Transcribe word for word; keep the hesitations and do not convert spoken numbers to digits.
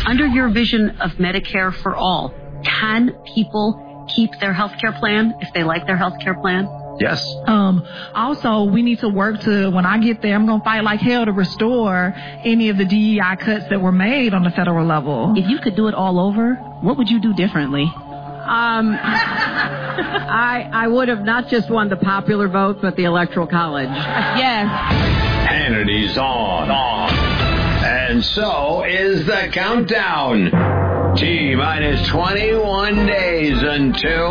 Under your vision of Medicare for all, can people keep their health care plan if they like their health care plan? Yes. Um, also, we need to work to, when I get there, I'm going to fight like hell to restore any of the D E I cuts that were made on the federal level. If you could do it all over, what would you do differently? Um, I I would have not just won the popular vote, but the Electoral College. Yes. Hannity's on. on. And so is the countdown. T minus twenty-one days until